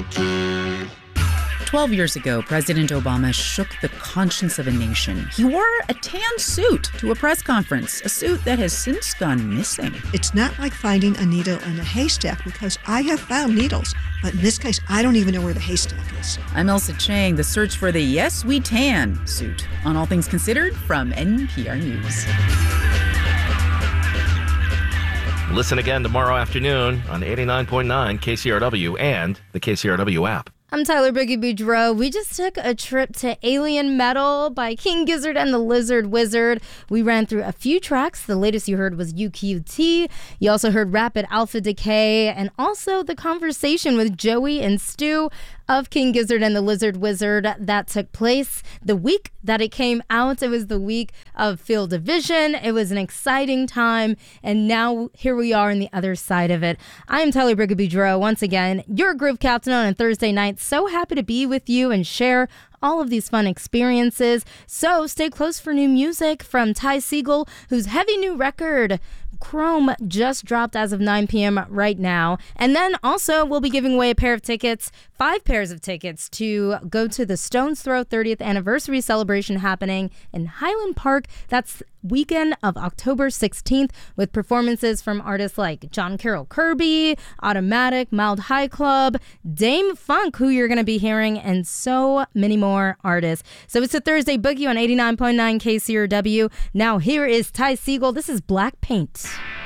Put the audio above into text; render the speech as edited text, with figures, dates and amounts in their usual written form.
12 years ago, President Obama shook the conscience of a nation. He wore a tan suit to a press conference, a suit that has since gone missing. It's not like finding a needle in a haystack, because I have found needles, but in this case, I don't even know where the haystack is. I'm Elsa Chang, the search for the Yes We Tan suit on All Things Considered from NPR News. Listen again tomorrow afternoon on 89.9 KCRW and the KCRW app. I'm Tyler Boogie Boudreaux. We just took a trip to Alien Metal by King Gizzard and the Lizard Wizard. We ran through a few tracks. The latest you heard was UQT. You also heard Rapid Alpha Decay and also the conversation with Joey and Stu of King Gizzard and the Lizard Wizard that took place the week that it came out. It was the week of Field Division. It was an exciting time, and now here we are on the other side of it. I am Tyler Boogie Boudreaux, once again, your groove captain on a Thursday night. So happy to be with you and share all of these fun experiences. So stay close for new music from Ty Segall, whose heavy new record Chrome just dropped as of 9 p.m. right now. And then also we'll be giving away a pair of tickets, 5 pairs of tickets to go to the Stones Throw 30th anniversary celebration happening in Highland Park. That's weekend of October 16th with performances from artists like John Carroll Kirby, Automatic, Mild High Club, Dame Funk, who you're going to be hearing, and so many more artists. So it's a Thursday Boogie on 89.9 KCRW. Now here is Ty Segall. This is Black Paint.